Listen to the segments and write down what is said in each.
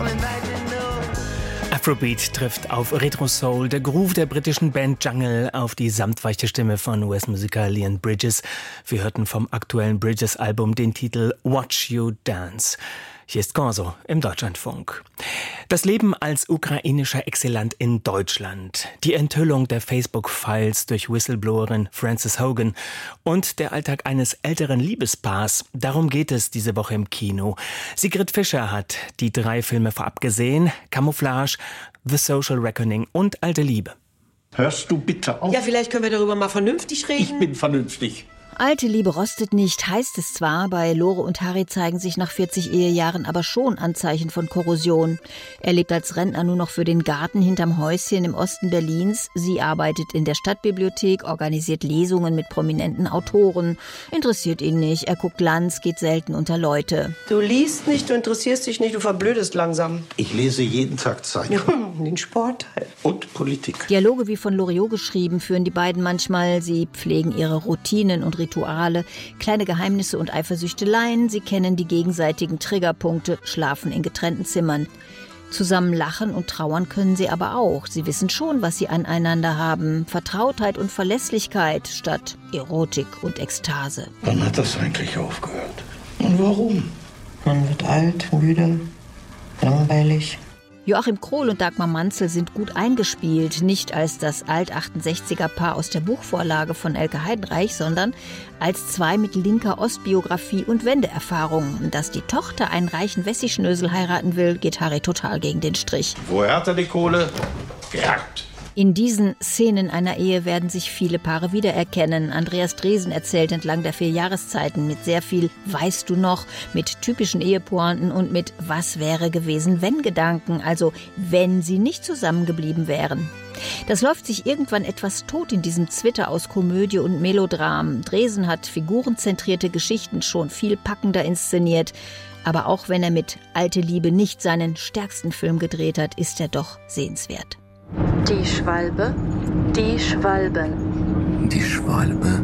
Afrobeat trifft auf Retro Soul, der Groove der britischen Band Jungle auf die samtweiche Stimme von US-Musiker Leon Bridges. Wir hörten vom aktuellen Bridges-Album den Titel Watch You Dance. Hier ist Corso im Deutschlandfunk. Das Leben als ukrainischer Exilant in Deutschland, die Enthüllung der Facebook-Files durch Whistleblowerin Frances Hogan und der Alltag eines älteren Liebespaars. Darum geht es diese Woche im Kino. Sigrid Fischer hat die 3 Filme vorab gesehen: Camouflage, The Social Reckoning und Alte Liebe. Hörst du bitte auf? Ja, vielleicht können wir darüber mal vernünftig reden. Ich bin vernünftig. Alte Liebe rostet nicht, heißt es zwar. Bei Lore und Harry zeigen sich nach 40 Ehejahren aber schon Anzeichen von Korrosion. Er lebt als Rentner nur noch für den Garten hinterm Häuschen im Osten Berlins. Sie arbeitet in der Stadtbibliothek, organisiert Lesungen mit prominenten Autoren. Interessiert ihn nicht, er guckt Lanz, geht selten unter Leute. Du liest nicht, du interessierst dich nicht, du verblödest langsam. Ich lese jeden Tag Zeitung. Den Sportteil. Und Politik. Dialoge wie von Loriot geschrieben führen die beiden manchmal. Sie pflegen ihre Routinen und Rituale, kleine Geheimnisse und Eifersüchteleien. Sie kennen die gegenseitigen Triggerpunkte, schlafen in getrennten Zimmern. Zusammen lachen und trauern können sie aber auch. Sie wissen schon, was sie aneinander haben. Vertrautheit und Verlässlichkeit statt Erotik und Ekstase. Wann hat das eigentlich aufgehört? Und warum? Man wird alt, müde, langweilig. Joachim Krohl und Dagmar Manzel sind gut eingespielt, nicht als das Alt-68er-Paar aus der Buchvorlage von Elke Heidenreich, sondern als 2 mit linker Ostbiografie und Wendeerfahrung. Dass die Tochter einen reichen Wessi-Schnösel heiraten will, geht Harry total gegen den Strich. Woher hat er die Kohle? Gejagt. In diesen Szenen einer Ehe werden sich viele Paare wiedererkennen. Andreas Dresen erzählt entlang der 4 Jahreszeiten mit sehr viel Weißt du noch, mit typischen Ehepointen und mit Was wäre gewesen, wenn Gedanken, also wenn sie nicht zusammengeblieben wären. Das läuft sich irgendwann etwas tot in diesem Zwitter aus Komödie und Melodram. Dresen hat figurenzentrierte Geschichten schon viel packender inszeniert. Aber auch wenn er mit Alte Liebe nicht seinen stärksten Film gedreht hat, ist er doch sehenswert. Die Schwalbe, die Schwalben. Die Schwalbe,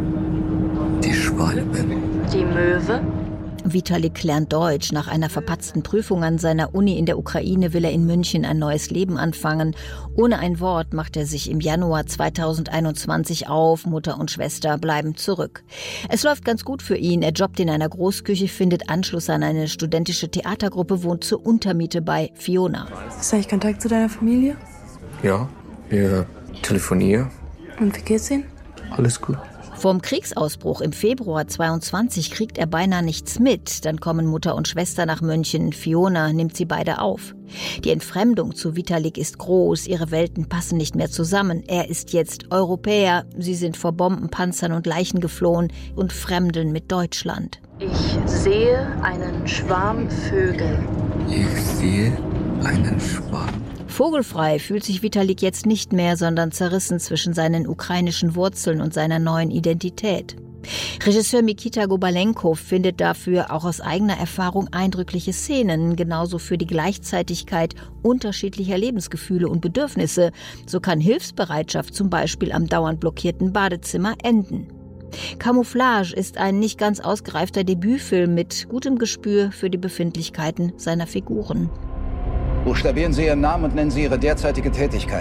die Schwalben. Die Möwe. Vitalik lernt Deutsch. Nach einer verpatzten Prüfung an seiner Uni in der Ukraine will er in München ein neues Leben anfangen. Ohne ein Wort macht er sich im Januar 2021 auf. Mutter und Schwester bleiben zurück. Es läuft ganz gut für ihn. Er jobbt in einer Großküche, findet Anschluss an eine studentische Theatergruppe, wohnt zur Untermiete bei Fiona. Hast du eigentlich Kontakt zu deiner Familie? Ja, wir telefonieren. Und wie geht's Ihnen? Alles gut. Vorm Kriegsausbruch im Februar 22 kriegt er beinahe nichts mit. Dann kommen Mutter und Schwester nach München. Fiona nimmt sie beide auf. Die Entfremdung zu Vitalik ist groß. Ihre Welten passen nicht mehr zusammen. Er ist jetzt Europäer. Sie sind vor Bomben, Panzern und Leichen geflohen und fremdeln mit Deutschland. Ich sehe einen Schwarm Vögel. Ich sehe einen Schwarm. Vogelfrei fühlt sich Vitalik jetzt nicht mehr, sondern zerrissen zwischen seinen ukrainischen Wurzeln und seiner neuen Identität. Regisseur Mikita Gobalenko findet dafür auch aus eigener Erfahrung eindrückliche Szenen, genauso für die Gleichzeitigkeit unterschiedlicher Lebensgefühle und Bedürfnisse. So kann Hilfsbereitschaft zum Beispiel am dauernd blockierten Badezimmer enden. Camouflage ist ein nicht ganz ausgereifter Debütfilm mit gutem Gespür für die Befindlichkeiten seiner Figuren. Buchstabieren Sie Ihren Namen und nennen Sie Ihre derzeitige Tätigkeit.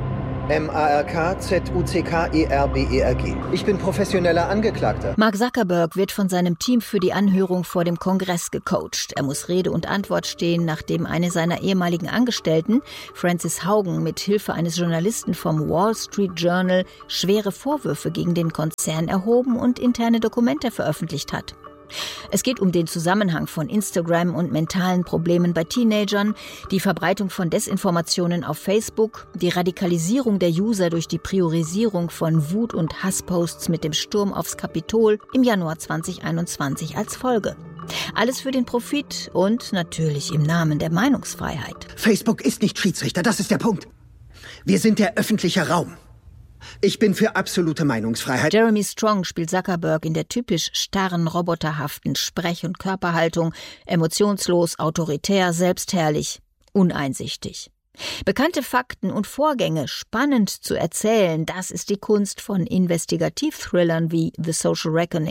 MARK-ZUCKERBERG. Ich bin professioneller Angeklagter. Mark Zuckerberg wird von seinem Team für die Anhörung vor dem Kongress gecoacht. Er muss Rede und Antwort stehen, nachdem eine seiner ehemaligen Angestellten, Frances Haugen, mit Hilfe eines Journalisten vom Wall Street Journal schwere Vorwürfe gegen den Konzern erhoben und interne Dokumente veröffentlicht hat. Es geht um den Zusammenhang von Instagram und mentalen Problemen bei Teenagern, die Verbreitung von Desinformationen auf Facebook, die Radikalisierung der User durch die Priorisierung von Wut- und Hassposts mit dem Sturm aufs Kapitol im Januar 2021 als Folge. Alles für den Profit und natürlich im Namen der Meinungsfreiheit. Facebook ist nicht Schiedsrichter, das ist der Punkt. Wir sind der öffentliche Raum. Ich bin für absolute Meinungsfreiheit. Jeremy Strong spielt Zuckerberg in der typisch starren, roboterhaften Sprech- und Körperhaltung, emotionslos, autoritär, selbstherrlich, uneinsichtig. Bekannte Fakten und Vorgänge spannend zu erzählen, das ist die Kunst von Investigativ-Thrillern wie The Social Reckoning.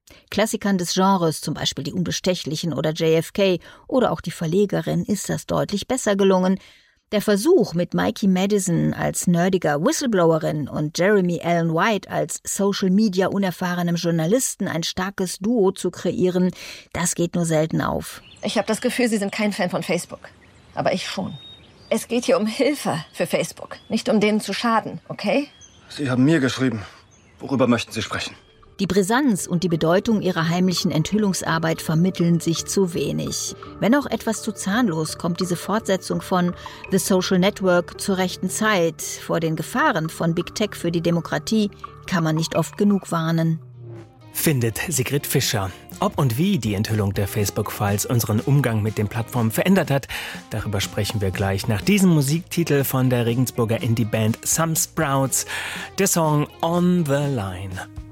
Klassikern des Genres, zum Beispiel Die Unbestechlichen oder JFK oder auch Die Verlegerin, ist das deutlich besser gelungen. Der Versuch, mit Mikey Madison als nerdiger Whistleblowerin und Jeremy Allen White als Social-Media-unerfahrenem Journalisten ein starkes Duo zu kreieren, das geht nur selten auf. Ich habe das Gefühl, Sie sind kein Fan von Facebook. Aber ich schon. Es geht hier um Hilfe für Facebook, nicht um denen zu schaden, okay? Sie haben mir geschrieben. Worüber möchten Sie sprechen? Die Brisanz und die Bedeutung ihrer heimlichen Enthüllungsarbeit vermitteln sich zu wenig. Wenn auch etwas zu zahnlos, kommt diese Fortsetzung von The Social Network zur rechten Zeit. Vor den Gefahren von Big Tech für die Demokratie kann man nicht oft genug warnen. Findet Sigrid Fischer. Ob und wie die Enthüllung der Facebook-Files unseren Umgang mit den Plattformen verändert hat, darüber sprechen wir gleich nach diesem Musiktitel von der Regensburger Indie-Band Some Sprouts, der Song On the Line.